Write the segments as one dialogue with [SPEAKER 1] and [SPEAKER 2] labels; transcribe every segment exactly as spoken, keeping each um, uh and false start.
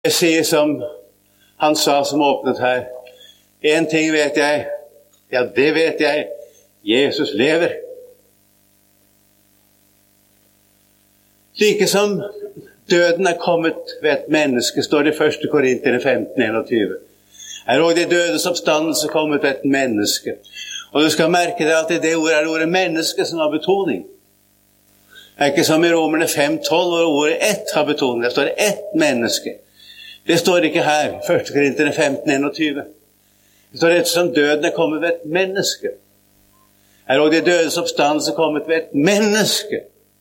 [SPEAKER 1] Jeg sier som han sa som åpnet her. En ting vet jeg. Ja, det vet jeg. Jesus lever. Like som døden er kommet ved et menneske, står det i første Korinterne femten enogtyve. Er også de dødes oppstandelse kommet ved et menneske. Og du skal merke deg at i det ordet er det ordet menneske som har betoning. Det er ikke som i Romerne fem tolv, hvor ordet ett har betoning. Det står ett menneske. Det står ikke her, første Korinterne femten enogtyve. Det står ettersom døden er kommet ved et menneske. Er også de dødes oppstandelse kommet ved et menneske.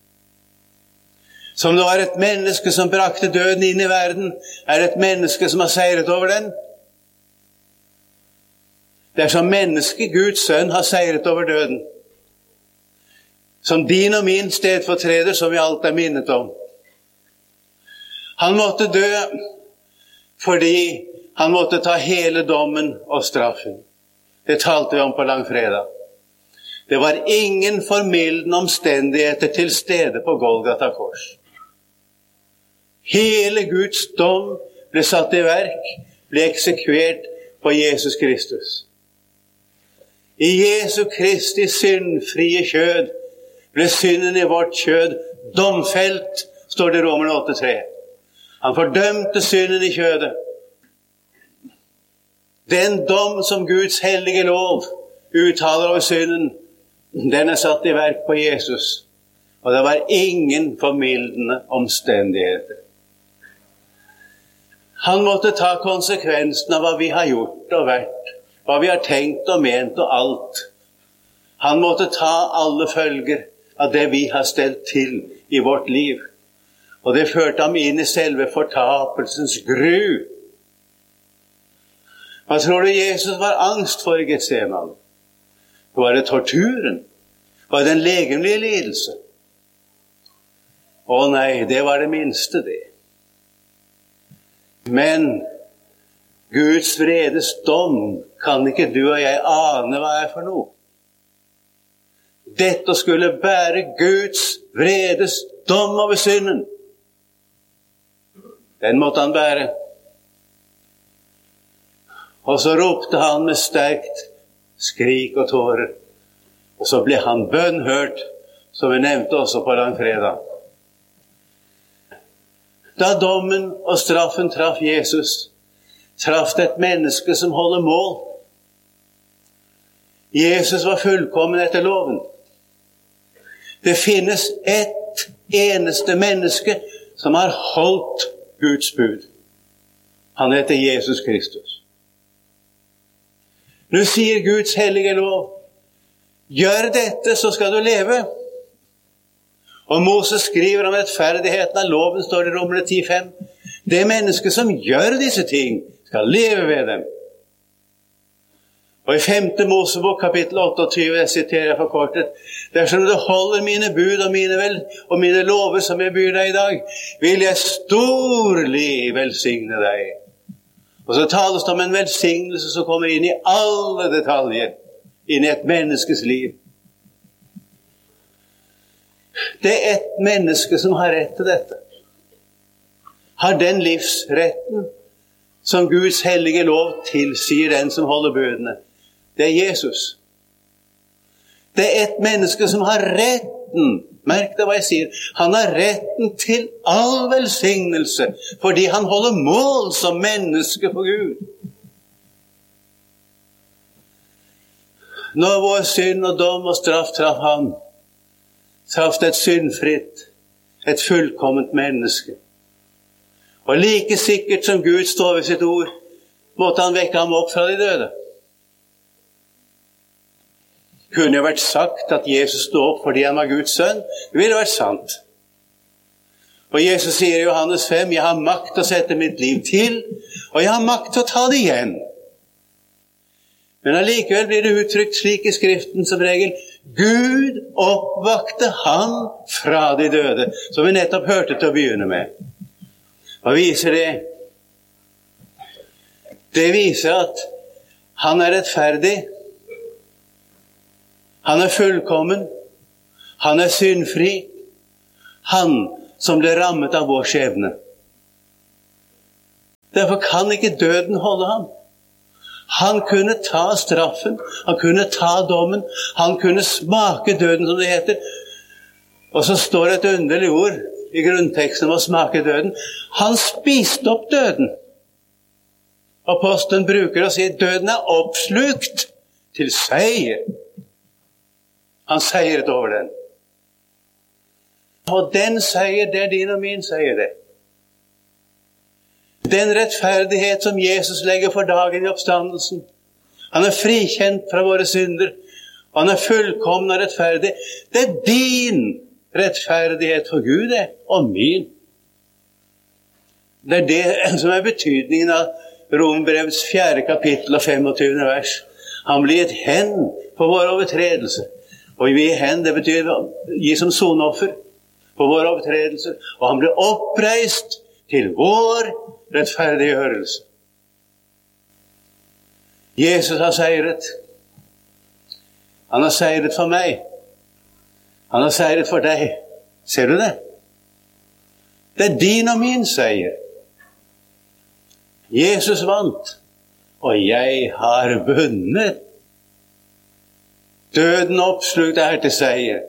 [SPEAKER 1] Som det var et menneske som brakte døden inn i verden, er det et menneske som har seiret over den. Det er som menneske Guds sønn har seiret over døden. Som din og min stedfortreder, som vi alt er minnet om. Han måtte dø fordi han måtte ta hele dommen og straffen. Det talte vi om på langfredag. Det var ingen formildende omstendigheter til stede på Golgata kors. Hele Guds dom ble satt i verk, ble eksekvert på Jesus Kristus. I Jesu Kristi syndfrie kjød ble synden i vårt kjød domfelt, står det i Romerne åtte tre. Han fordømte synden i kjødet. Den dom som Guds hellige lov uttaler over synden, den er satt i verk på Jesus. Og det var ingen formildende omstendigheter. Han måtte ta konsekvensen av hva vi har gjort og vært, hva vi har tenkt og ment og alt. Han måtte ta alle følger av det vi har stelt til i vårt liv. Og det førte ham inn i selve fortapelsens gru. Hva tror du Jesus var angst for i Getsemane? Var det torturen? Var det den legemlige lidelse? Å nei, det var det minste det. Men Guds vredes dom kan ikke du og jeg ane hva er for noe. Dette skulle bære Guds vredes dom over synden. Den måtte han bære. Og så ropte han med sterkt skrik og tårer. Og så ble han bønnhørt, som vi nevnte også på langfredag. Da dommen og straffen traff Jesus, traff det et menneske som holder mål. Jesus var fullkommen etter loven. Det finnes ett eneste menneske som har holdt Guds bud. Han heter Jesus Kristus. Nå sier Guds hellige lov, gjør dette, så skal du leve. Og Moses skriver om rettferdigheten av loven, står det i Romerne ti fem. Det menneske som gjør disse ting, skal leve ved dem. Og i femte Mosebok, kapittel otteogtyve, jeg siterer forkortet, dersom du holder mine bud og mine, vel, og mine lover som jeg byr deg i dag, vil jeg storlig velsigne deg. Og så tales det om en velsignelse som kommer inn i alle detaljer, inn i et menneskes liv. Det er et menneske som har rett til dette. Har den livsretten som Guds hellige lov tilsier den som holder budene. Det er Jesus. Det er et menneske som har retten, merk det hva jeg sier, han har retten til all velsignelse, fordi han holder mål som menneske for Gud. Når vår synd og dom og straff traff ham, traff det et syndfritt, et fullkomment menneske. Og like sikkert som Gud står ved sitt ord, måtte han vekke ham opp fra de døde. Kunne jo vært sagt at Jesus stod opp fordi han var Guds sønn. Det ville vært sant. Og Jesus sier i Johannes fem, jeg har makt til å sette mitt liv til, og jeg har makt til å ta det igjen. Men allikevel blir det uttrykt slik i Skriften som regel, Gud oppvakte han fra de døde, som vi nettopp hørte til å begynne med. Hva viser det? Det viser at han er rettferdig, han er fullkommen, han er syndfri, han som ble rammet av vår skjebne. Derfor kan ikke døden holde ham. Han kunne ta straffen, han kunne ta dommen, han kunne smake døden, som det heter. Og så står det et underlig ord i grunnteksten om å smake døden. Han spiste opp døden. Apostelen bruker å si døden er oppslukt til seier. Han seiret over den. Og den seier, det er din og min seier, det. Den rettferdighet som Jesus legger for dagen i oppstandelsen. Han er frikjent fra våre synder. Han er fullkommen og rettferdig. Det er din rettferdighet for Gud, det, og min. Det er det som er betydningen av Romerbrevets fjerde kapittel og femogtyvende vers. Han blir et hen på vår overtredelse. Og vi er hen, det betyr å gi som sonoffer på vår overtredelse. Og han blir oppreist til vår rettferdiggjørelse. Jesus har seiret. Han har seiret for meg. Han har seiret for deg. Ser du det? Det er din og min seier. Jesus vant, og jeg har vunnet. Døden oppslukt er til seier.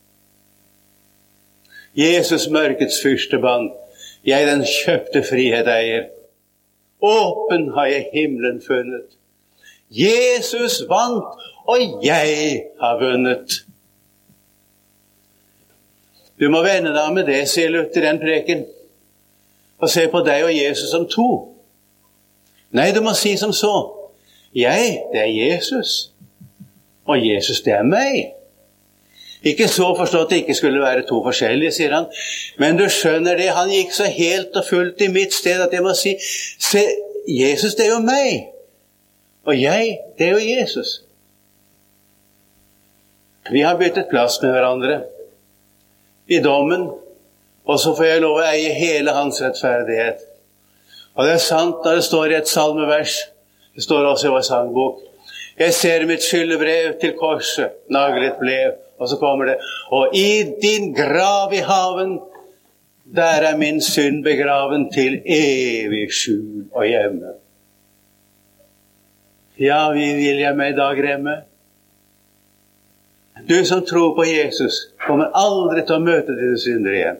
[SPEAKER 1] Jesus mørkets fyrstebånd, jeg den kjøpte frihet eier. Åpen har jeg himmelen funnet. Jesus vant, og jeg har vunnet. Du må vende deg med det, sier Luther i den preken, og se på deg og Jesus som to. Nei, du må si som så. Jeg, det er Jesus, og Jesus, det er meg. Ikke så forstått det ikke skulle være to forskjellige, sier han. Men du skjønner det, han gikk så helt og fullt i mitt sted at jeg må si, se, Jesus, det er jo meg. Og jeg, det er jo Jesus. Vi har byttet plass med hverandre i dommen, og så får jeg lov å eie hele hans rettferdighet. Og det er sant når det står i et salmevers, det står også i vår sangbok, jeg ser mitt skyldebrev til korset, naglet brev, og så kommer det, og i din grav i haven, der er min synd begraven til evig skjul og hjemme. Ja, vi vil jeg meg i dag remme. Du som tror på Jesus, kommer aldri til å møte dine synder igjen.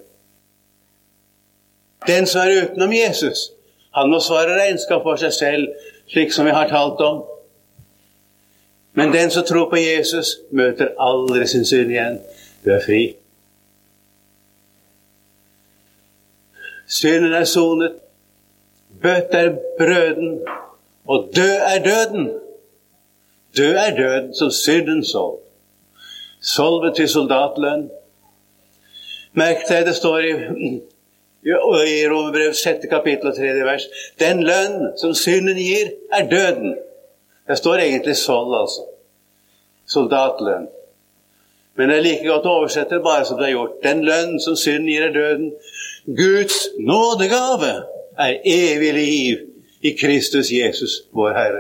[SPEAKER 1] Den som er utenom Jesus, han må svare regnskap for seg selv, slik som vi har talt om. Men den som tror på Jesus, møter aldri sin synd igjen. Du er fri. Synden er sonet, bøtt er brøden, og død er døden. Død er døden som synden solg. Solg betyr soldatlønn. Merk deg, det står i, i Romerbrevets sjette kapittel og tredje vers, den lønn som synden gir er døden. Det står egentlig sold, altså. Soldatlønn. Men det er like godt å oversette bare som det er gjort. Den lønn som synden gir er døden. Guds nådegave er evig liv i Kristus Jesus, vår Herre.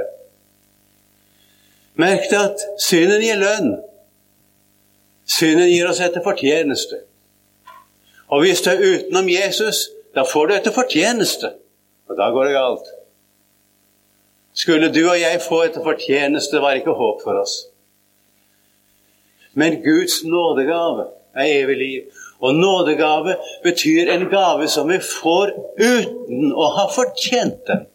[SPEAKER 1] Merk deg at synden gir lønn. Synden gir oss etter fortjeneste. Og hvis du er utenom Jesus, da får du etter fortjeneste. Og da går det galt. Skulle du og jeg få etter fortjeneste, var ikke håp for oss. Men Guds nådegave er evig liv. Og nådegave betyr en gave som vi får uten å ha fortjent den.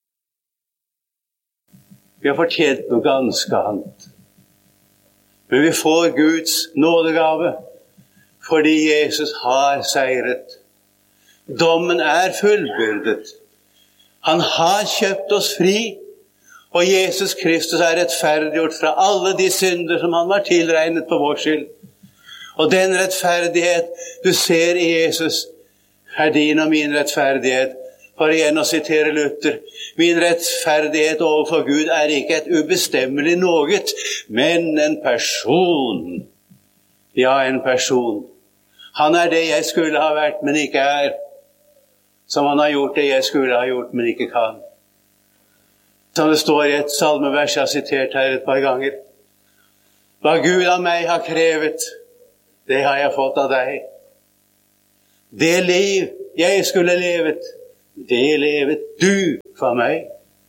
[SPEAKER 1] Vi har fortjent noe ganske annet. Men vi får Guds nådegave fordi Jesus har seiret. Dommen er fullbyrdet. Han har kjøpt oss fri, og Jesus Kristus er rettferdiggjort fra alle de synder som han var tilregnet på vår skyld. Og den rettferdighet du ser i Jesus er din og min rettferdighet. For igjen å sitere Luther, min rettferdighet overfor Gud er ikke et ubestemmelig noget, men en person. Ja, en person. Han er det jeg skulle ha vært, men ikke er. Som han har gjort det jeg skulle ha gjort, men ikke kan. Som det står i et salmevers jeg har sitert her et par ganger. Hva Gud av meg har krevet, det har jeg fått av deg. Det liv jeg skulle levet, det levet du for meg.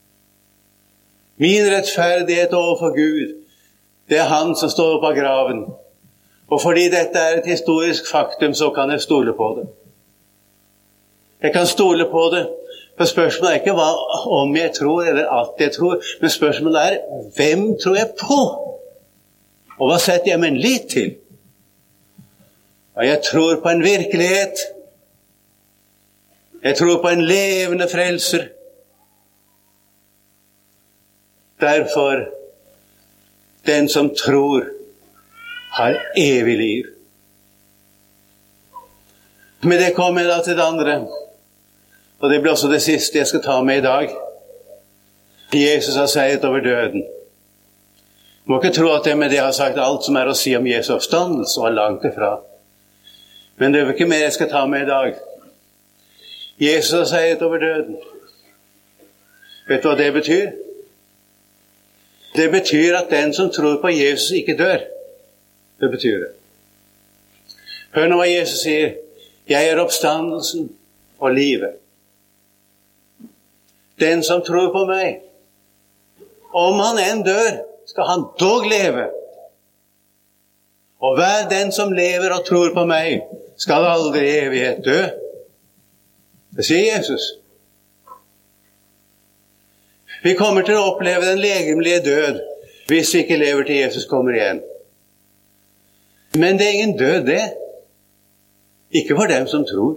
[SPEAKER 1] Min rettferdighet overfor Gud, det er han som står opp av graven. Og fordi dette er et historisk faktum, så kan jeg stole på det. Jeg kan stole på det, for spørsmålet er ikke hva, om jeg tror eller at jeg tror, men spørsmålet er, hvem tror jeg på? Og hva setter jeg min lit til? Og jeg tror på en virkelighet. Jeg tror på en levende frelser. Derfor, den som tror, har evig liv. Men det kommer da til det andre. Og det blir også det siste jeg skal ta med i dag. Jesus har seiret over døden. Du må ikke tro at jeg med det har sagt alt som er å si om Jesu oppstandelse, og er langt ifra. Men det er ikke mer jeg skal ta med i dag. Jesus har seiret over døden. Vet du hva det betyr? Det betyr at den som tror på Jesus ikke dør. Det betyr det. Hør nå hva Jesus sier. Jeg er oppstandelsen og livet. Den som tror på meg, om han enn dør, skal han dog leve. Og hver den som lever og tror på meg, skal aldri i evighet dø. Det sier Jesus. Vi kommer til å oppleve den legemlige død hvis vi ikke lever til Jesus kommer igjen. Men det er ingen død, det. Ikke for dem som tror.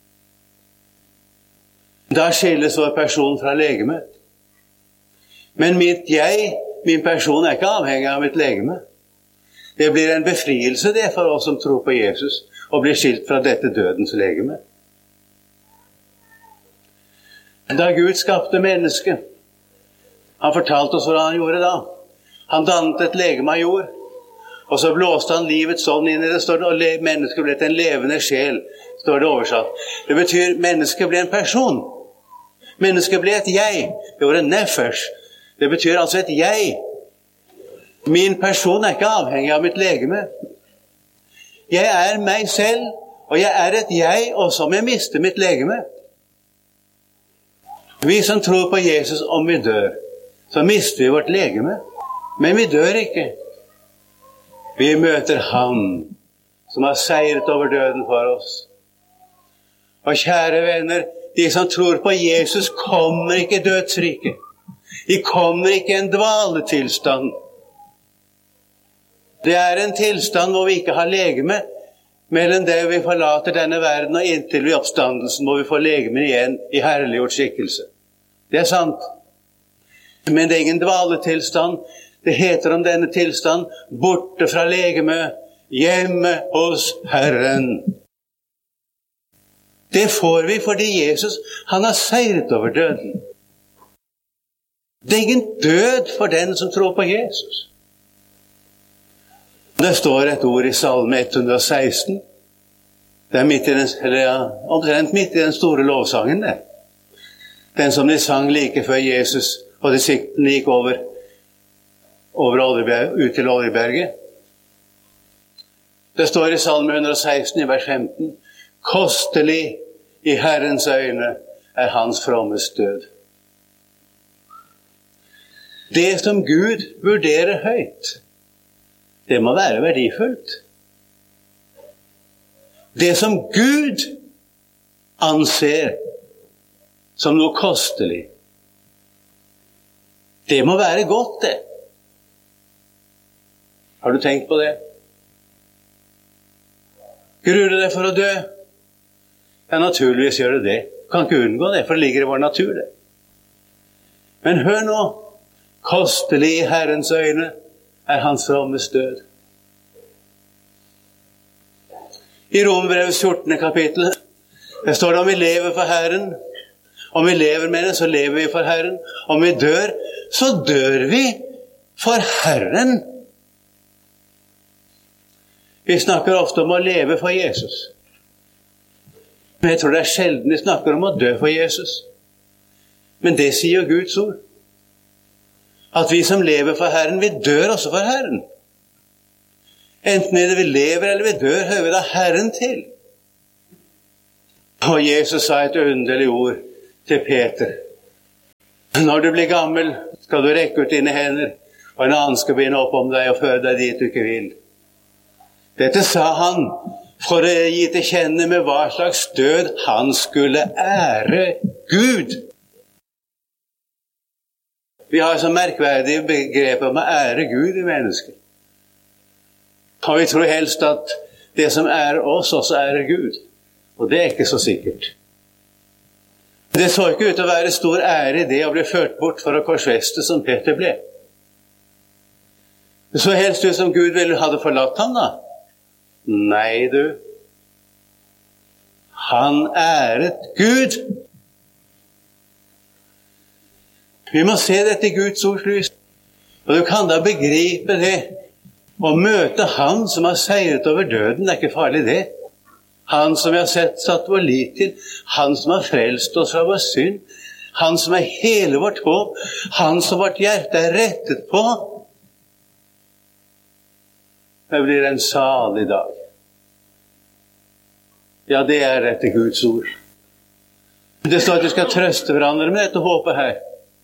[SPEAKER 1] Da skilles vår person fra legemet. Men mitt jeg, min person, er ikke avhengig av mitt legeme. Det blir en befrielse det for oss som tror på Jesus, og blir skilt fra dette dødens legeme. Da Gud skapte mennesket, han fortalte oss hva han gjorde da. Han dannet et legeme av jord, og så blåste han livets ånd inn i det, står det, og mennesket ble til en levende sjel, står det oversatt. Det betyr mennesket ble en person. Mennesket ble et jeg. Det var en nefesh. Det betyr altså et jeg. Min person er ikke avhengig av mitt legeme. Jeg er meg selv, og jeg er et jeg også om jeg mister mitt legeme. Vi som tror på Jesus, om vi dør, så mister vi vårt legeme. Men vi dør ikke. Vi møter Han som har seiret over døden for oss. Og kjære venner, de som tror på Jesus kommer ikke i dødsriket. De kommer ikke i en dvaletilstand. Det er en tilstand hvor vi ikke har legeme, mellom det vi forlater denne verden og inntil vi oppstandelsen, hvor vi får legeme igjen i herliggjort skikkelse. Det er sant. Men det er ingen dvaletilstand. Det heter om denne tilstand, borte fra legeme, hjemme hos Herren. Det får vi fordi Jesus, han har seiret over døden. Det er ingen død for den som tror på Jesus. Det står et ord i Salme ett hundre og seksten. Det er midt i den, eller ja, omtrent midt i den store lovsangen der. Den som de sang like før Jesus, og disiplen gikk over, over Oljeberg, ut til Oljeberget. Det står i Salme ett hundre og seksten i vers femten. Kostelig i Herrens øyne er hans frommes død. Det som Gud vurderer høyt, det må være verdifullt. Det som Gud anser som noe kostelig, det må være godt, det. Har du tenkt på det? Gruer du deg for å dø? Ja, naturligvis gjør det det. Kan ikke unngå det, for det ligger i vår natur, det. Men hør nå, kostelig i Herrens øyne er hans frommes død. I Romerbrevets fjortende kapittel, det står det om vi lever for Herren. Om vi lever med det, så lever vi for Herren. Om vi dør, så dør vi for Herren. Vi snakker ofte om å leve for Jesus. Men jeg tror det er sjelden vi snakker om å dø for Jesus. Men det sier Guds ord. At vi som lever for Herren, vi dør også for Herren. Enten er det vi lever eller vi dør, hører vi da Herren til. Og Jesus sa et underlig ord til Peter: når du blir gammel, skal du rekke ut dine hender, og en annen skal binde opp om deg og føre deg dit du ikke vil. Dette sa han for å gi til kjenne med hva slags død han skulle ære Gud. Vi har så merkverdige begreper om å ære Gud i mennesker. Og vi tror helst at det som ærer oss, også ærer Gud. Og det er ikke så sikkert. Det så ikke ut til å være stor ære i det å bli ført bort for å korsfeste som Peter ble. Det så helst ut som Gud ville hadde forlatt ham da. Nei, du. Han æret Gud. Vi må se dette i Guds ords lys. Og du kan da begripe det. Å møte han som har seiret over døden, er ikke farlig det. Han som vi har sett satt vår lit til. Han som har frelst oss fra vår synd. Han som er hele vårt håp. Han som vårt hjerte er rettet på. Det blir en salig dag. Ja, det er etter Guds ord. Det står at vi skal trøste hverandre med dette håpet her.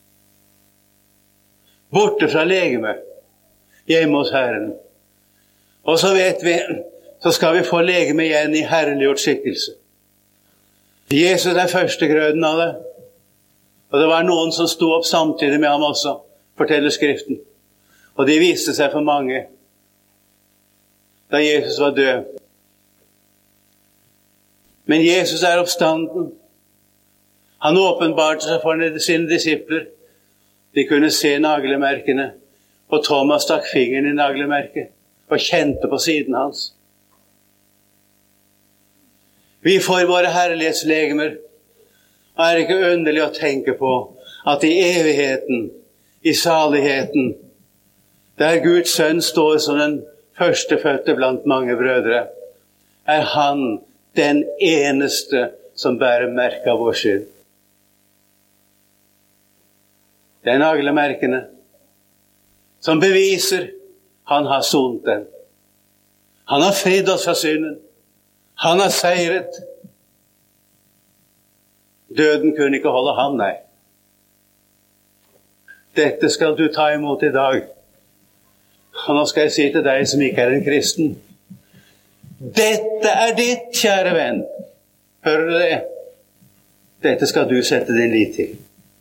[SPEAKER 1] Borte fra legeme, hjemme hos Herren. Og så vet vi, så skal vi få legeme igjen i herliggjort skikkelse. Jesus er førstegrøden av det. Og det var noen som sto opp samtidig med ham også, forteller Skriften. Og de viste seg for mange da Jesus var død. Men Jesus er oppstanden. Han åpenbarte seg for sine disipler. De kunne se naglemerkene, og Thomas stakk fingeren i naglemerket og kjente på siden hans. Vi får våre herlighetslegemer. Og er det ikke underlig å tenke på at i evigheten, i saligheten, der Guds sønn står som den førstefødte blant mange brødre, er han den eneste som bærer merke av vår skyld. Det er naglemerkene som beviser han har sonet den. Han har fridd oss fra synden. Han har seiret. Døden kunne ikke holde ham, nei. Dette skal du ta imot i dag. Og nå skal jeg si til deg som ikke er en kristen: dette er ditt, kjære venn. Hører du det? Dette skal du sette din lit til.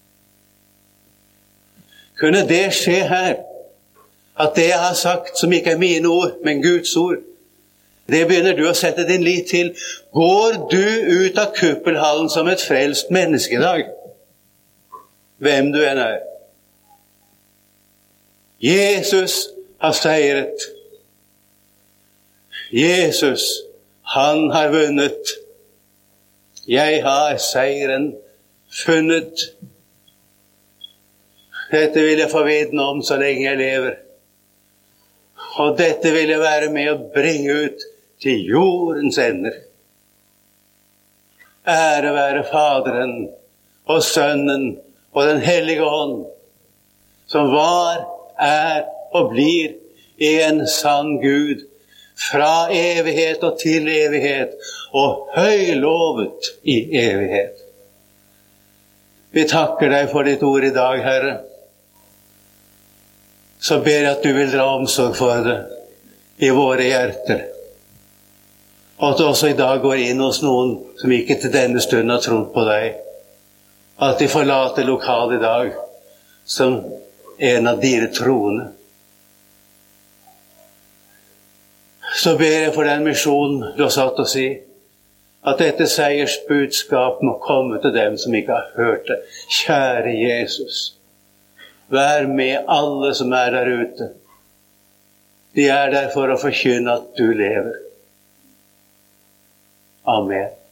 [SPEAKER 1] Kunne det skje her, at det jeg har sagt, som ikke er mine ord, men Guds ord, det begynner du å sette din lit til. Går du ut av kuppelhallen som et frelst menneske i dag, hvem du enn er? Jesus har seiret. Jesus, han har vunnet. Jeg har seieren funnet. Dette vil jeg få vitne om så lenge jeg lever. Og dette vil jeg være med å bringe ut til jordens ender. Ære være Faderen og Sønnen og den Hellige Ånd, som var, er og blir en sann Gud, fra evighet og til evighet, og høylovet i evighet. Vi takker deg for ditt ord i dag, Herre. Så ber jeg at du vil dra omsorg for det i våre hjerter. Og at du også i dag går inn hos noen som ikke til denne stunden har trodd på deg. At de forlater lokalet i dag som en av dine troende. Så ber jeg for den misjonen du har satt oss i, at dette seiersbudskap må komme til dem som ikke har hørt det. Kjære Jesus, vær med alle som er der ute. De er der for å forkynne at du lever. Amen.